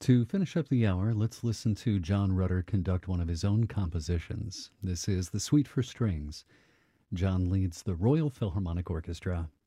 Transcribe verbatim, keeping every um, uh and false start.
To finish up the hour, let's listen to John Rutter conduct one of his own compositions. This is the Suite for Strings. John leads the Royal Philharmonic Orchestra.